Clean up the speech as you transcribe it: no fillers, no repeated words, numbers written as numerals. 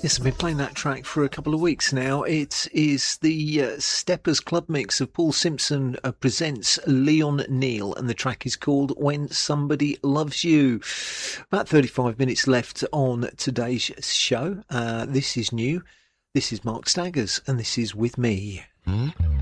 Yes, I've been playing that track for a couple of weeks now. It is the Steppers Club mix of Paul Simpson presents Leon Neal, and the track is called When Somebody Loves You. About 35 minutes left on today's show. This is new. This is Mark Staggers, and this is With Me. Mm-hmm.